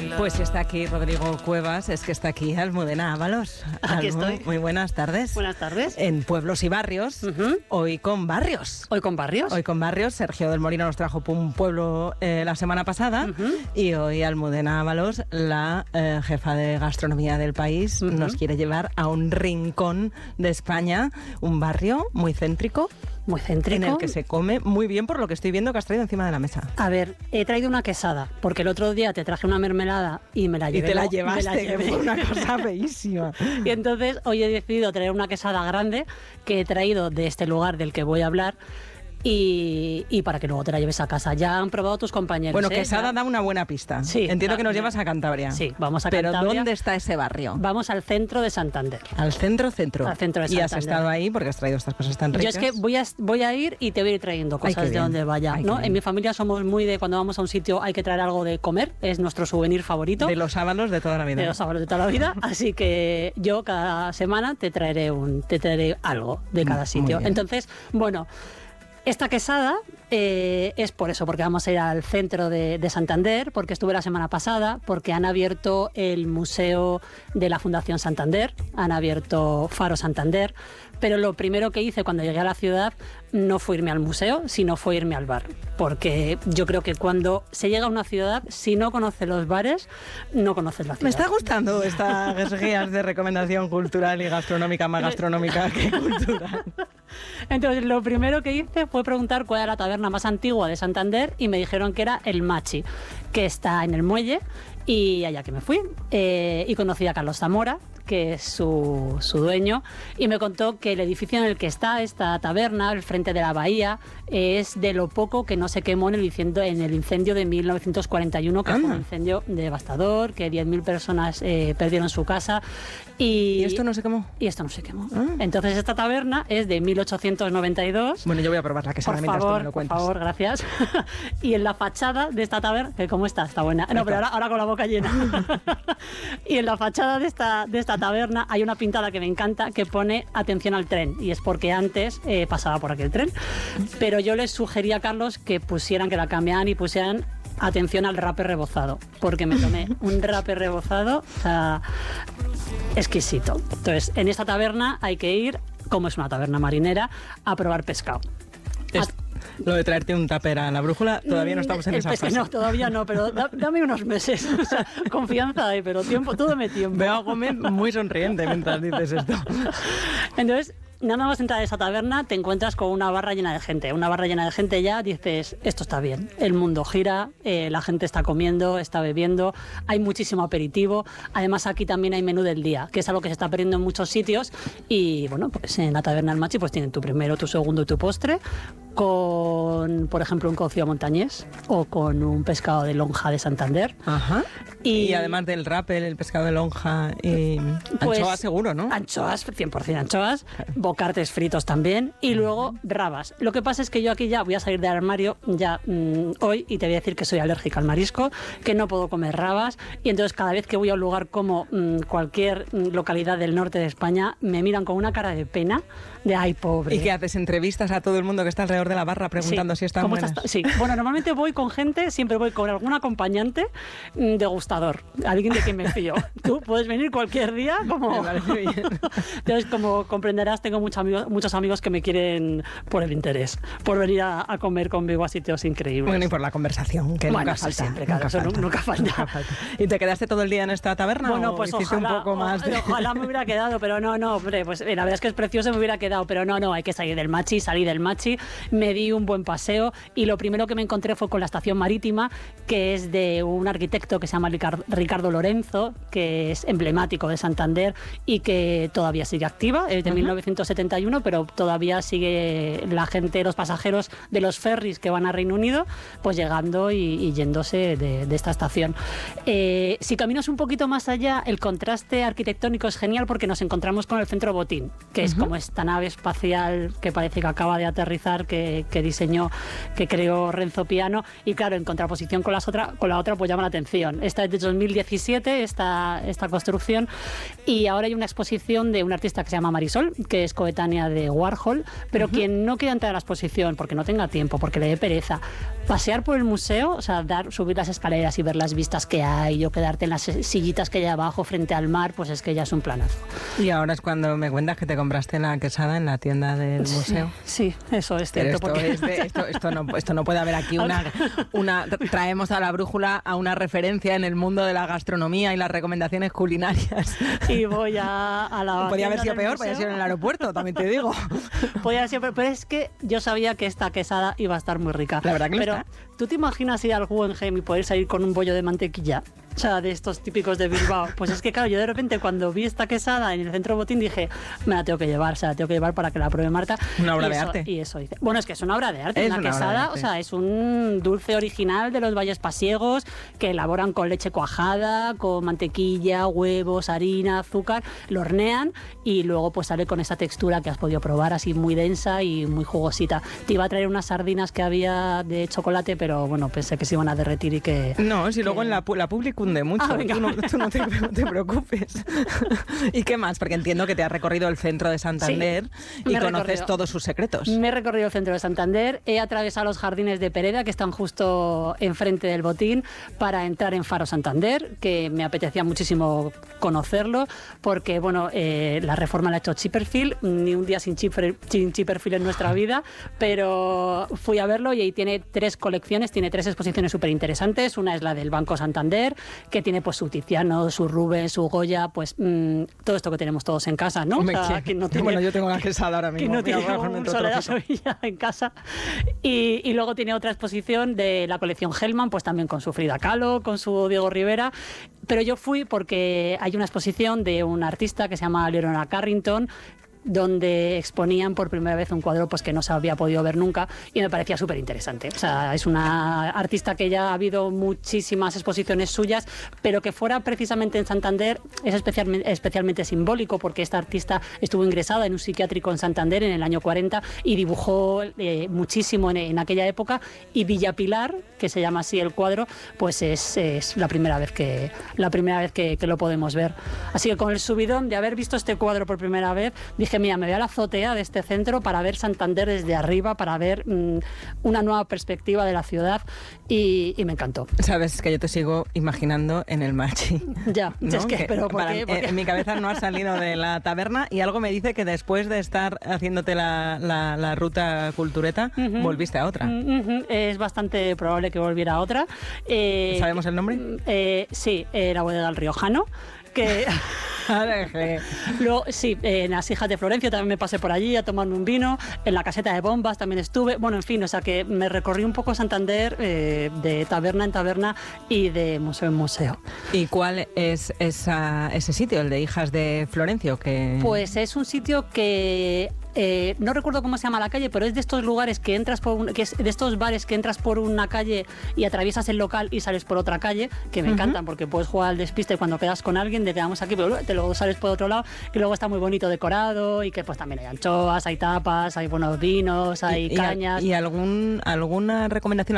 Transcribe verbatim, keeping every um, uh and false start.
Pues está aquí Rodrigo Cuevas, es que está aquí Almudena Ábalos. Aquí Almu, estoy. Muy buenas tardes. Buenas tardes. En Pueblos y Barrios, Uh-huh. hoy con Barrios. ¿Hoy con Barrios? Hoy con Barrios. Sergio del Molino nos trajo un pueblo eh, la semana pasada Uh-huh. y hoy Almudena Ábalos, la eh, jefa de gastronomía del país, Uh-huh. nos quiere llevar a un rincón de España, un barrio muy céntrico. Muy céntrico. En el que se come muy bien, por lo que estoy viendo que has traído encima de la mesa. A ver, he traído una quesada, porque el otro día te traje una mermelada y me la llevé. Y te la no, llevaste, me la llevé. que fue una cosa feísima. Y entonces hoy he decidido traer una quesada grande que he traído de este lugar del que voy a hablar. Y, y para que luego te la lleves a casa. Ya han probado tus compañeros. Bueno, ¿eh? quesada Ya. da una buena pista. Sí, Entiendo da- que nos llevas a Cantabria. Sí, vamos a Pero Cantabria. ¿dónde está ese barrio? Vamos al centro de Santander. Al centro, centro. Al centro de Y has Santander. estado ahí porque has traído estas cosas tan Yo ricas. es que voy a, voy a ir y te voy a ir trayendo Ay, cosas qué de bien. donde vaya. Ay, qué ¿no? bien. En mi familia somos muy de cuando vamos a un sitio hay que traer algo de comer. Es nuestro souvenir favorito. De los sábados de toda la vida. de los sábados de toda la vida, así que yo cada semana te traeré un, te traeré algo de cada Muy sitio. bien. Entonces, bueno, esta quesada eh, es por eso, porque vamos a ir al centro de, de Santander, porque estuve la semana pasada, porque han abierto el museo de la Fundación Santander, han abierto Faro Santander, pero lo primero que hice cuando llegué a la ciudad no fue irme al museo, sino fue irme al bar, porque yo creo que cuando se llega a una ciudad, si no conoces los bares, no conoces la ciudad. Me está gustando estas guías de recomendación cultural y gastronómica, más gastronómica que cultural. Entonces, lo primero que hice fue preguntar cuál era la taberna más antigua de Santander y me dijeron que era el Machi, que está en el muelle, y allá que me fui. Eh, y conocí a Carlos Zamora, que es su, su dueño, y me contó que el edificio en el que está esta taberna, al frente de la bahía, es de lo poco que no se quemó en el incendio, en el incendio de mil novecientos cuarenta y uno, que Anda. fue un incendio devastador, que diez mil personas eh, perdieron su casa. Y, ¿Y esto no se quemó? Y esto no se quemó. Ah. Entonces esta taberna es de mil ochocientos noventa y dos. Bueno, yo voy a probar la quesada Por mientras tú favor, me lo por cuentas. favor, gracias. Y en la fachada de esta taberna, que cómo está, está buena. No, pero ahora, ahora con la boca llena. Y en la fachada de esta, de esta taberna hay una pintada que me encanta que pone atención al tren. Y es porque antes eh, pasaba por aquel tren. Pero yo les sugería a Carlos que pusieran, que la cambiaran y pusieran atención al rape rebozado. Porque me tomé un rape rebozado, o sea, exquisito. Entonces, en esta taberna hay que ir, como es una taberna marinera, a probar pescado. Es- Lo de traerte un tupper a la brújula, todavía no estamos en El esa pesca- fase. No, todavía no, pero da- dame unos meses. O sea, confianza hay, pero tiempo, tú dame tiempo. Veo a Gómez muy sonriente mientras dices esto. Entonces, nada más entrar a esa taberna, te encuentras con una barra llena de gente. Una barra llena de gente ya dices, esto está bien. El mundo gira, eh, la gente está comiendo, está bebiendo, hay muchísimo aperitivo. Además, aquí también hay menú del día, que es algo que se está perdiendo en muchos sitios. Y bueno, pues en la taberna del Machi pues tienen tu primero, tu segundo y tu postre, con, por ejemplo, un cocido montañés o con un pescado de lonja de Santander. Ajá. Y, Y- además del rappel, el pescado de lonja y Pues, anchoa seguro, ¿no? Anchoas, cien por ciento anchoas, bocartes fritos también y luego rabas. Lo que pasa es que yo aquí ya voy a salir del armario ya mm, hoy y te voy a decir que soy alérgica al marisco, que no puedo comer rabas y entonces cada vez que voy a un lugar como mm, cualquier mm, localidad del norte de España me miran con una cara de pena, de ay pobre. ¿Y qué haces? ¿Entrevistas a todo el mundo que está alrededor de la barra preguntando Sí, si están ¿cómo buenas? estás? Sí, bueno, normalmente voy con gente, siempre voy con algún acompañante mm, degustador, alguien de quien me fío. Tú puedes venir cualquier día como... Me parece bien. Entonces, como comprenderás, tengo muchos amigos, muchos amigos que me quieren por el interés, por venir a, a comer conmigo a sitios increíbles. Bueno, y por la conversación, que Bueno, nunca eso falta. siempre, claro, eso nu- nunca falta. ¿Y te quedaste todo el día en esta taberna Bueno, o pues hiciste ojalá, un poco más de... o- ojalá me hubiera quedado, pero no, no, hombre, pues eh, la verdad es que es precioso, me hubiera quedado, pero no, no, hay que salir del Machi, salí del Machi, me di un buen paseo y lo primero que me encontré fue con la estación marítima, que es de un arquitecto que se llama Ricar- Ricardo Lorenzo, que es emblemático de Santander y que todavía sigue activa, es de Ujú. mil novecientos setenta y uno, pero todavía sigue la gente, los pasajeros de los ferries que van a Reino Unido, pues llegando y, y yéndose de, de esta estación. Eh, si caminas un poquito más allá, el contraste arquitectónico es genial porque nos encontramos con el Centro Botín, que es Ujú. como esta nave espacial que parece que acaba de aterrizar, que, que diseñó, que creó Renzo Piano, y claro, en contraposición con, las otra, con la otra, pues llama la atención. Esta es de dos mil diecisiete, esta, esta construcción, y ahora hay una exposición de un artista que se llama Marisol, que es coetánea de Warhol, pero Ujú. quien no quiera entrar a la exposición porque no tenga tiempo, porque le dé pereza, Pasear por el museo, o sea, dar, subir las escaleras y ver las vistas que hay, o quedarte en las sillitas que hay abajo frente al mar, pues es que ya es un planazo. Y ahora es cuando me cuentas que te compraste la quesada en la tienda del museo. Sí, sí, eso es Pero cierto. esto, Porque... es de, esto, esto, no, esto no puede haber aquí una, una... Traemos a la brújula a una referencia en el mundo de la gastronomía y las recomendaciones culinarias. Y voy a, a la... Podría haber sido peor, museo. podría ser en el aeropuerto, también te digo. Podría ser peor, pero es que yo sabía que esta quesada iba a estar muy rica. La verdad que lo pero, está. ¿tú te imaginas ir al Guggenheim y poder salir con un bollo de mantequilla? O sea, de estos típicos de Bilbao. Pues es que, claro, yo de repente cuando vi esta quesada en el centro Botín dije, me la tengo que llevar, o sea, la tengo que llevar para que la pruebe Marta. Una obra y de eso, arte. Y eso dice. Bueno, es que es una obra de arte. Es una, una obra de quesada, arte. o sea, es un dulce original de los Valles Pasiegos que elaboran con leche cuajada, con mantequilla, huevos, harina, azúcar, lo hornean y luego pues sale con esa textura que has podido probar, así muy densa y muy jugosita. Te iba a traer unas sardinas que había de chocolate, pero bueno, pensé que se iban a derretir y que... No, si que... luego en la, la publi cunde mucho. Ah, venga. Tú no, tú no, te, no te preocupes. ¿Y qué más? Porque entiendo que te has recorrido el centro de Santander Sí, y me he conoces recorrido. todos sus secretos. Me he recorrido el centro de Santander, he atravesado los jardines de Pereda, que están justo enfrente del Botín, para entrar en Faro Santander, que me apetecía muchísimo conocerlo, porque bueno, eh, la reforma la ha hecho Chipperfield, ni un día sin, Chipper, sin Chipperfield en nuestra vida, pero fui a verlo y ahí tiene tres colecciones, tiene tres exposiciones súper interesantes. Una es la del Banco Santander, que tiene pues su Tiziano, su Rubens, su Goya, pues mmm, todo esto que tenemos todos en casa, ¿no? Me O sea, quiero. ¿quién no tiene, Bueno, yo tengo la quesada ahora mismo. ¿quién no Mira, tiene voy a cogerme un otro Soledad trocito. Sevilla en casa? Y, y luego tiene otra exposición de la colección Hellman, pues también con su Frida Kahlo, con su Diego Rivera. Pero yo fui porque hay una exposición de un artista que se llama Leonora Carrington, donde exponían por primera vez un cuadro pues que no se había podido ver nunca y me parecía súper interesante. O sea, es una artista que ya ha habido muchísimas exposiciones suyas, pero que fuera precisamente en Santander es especialmente, especialmente simbólico, porque esta artista estuvo ingresada en un psiquiátrico en Santander en el año cuarenta y dibujó eh, muchísimo en, en aquella época, y Villa Pilar, que se llama así el cuadro, pues es, es la primera vez que la primera vez que, que lo podemos ver. Así que con el subidón de haber visto este cuadro por primera vez, dije, mira, me voy a la azotea de este centro para ver Santander desde arriba, para ver mmm, una nueva perspectiva de la ciudad, y, y me encantó. Sabes que yo te sigo imaginando en el Machi. Ya, ¿No? es que, que pero ¿por para, qué? ¿Por qué? En mi cabeza no has salido de la taberna y algo me dice que después de estar haciéndote la, la, la ruta cultureta, uh-huh. volviste a otra. Uh-huh. Es bastante probable que volviera a otra. Eh, ¿Sabemos el nombre? Eh, sí, eh, la bodega del Riojano. Que luego, sí, eh, en las Hijas de Florencio también me pasé por allí a tomarme un vino, en la caseta de Bombas también estuve, bueno, en fin, o sea que me recorrí un poco Santander eh, de taberna en taberna y de museo en museo. ¿Y cuál es esa, ese sitio, el de Hijas de Florencio? Que... Pues es un sitio que... Eh, no recuerdo cómo se llama la calle, pero es de estos lugares que entras por un, que es de estos bares que entras por una calle y atraviesas el local y sales por otra calle, que me uh-huh. encantan, porque puedes jugar al despiste cuando quedas con alguien de quedamos aquí, pero te luego sales por otro lado, y luego está muy bonito decorado, y que pues también hay anchoas, hay tapas, hay buenos vinos, hay y, cañas. ¿Y, y algún, alguna recomendación?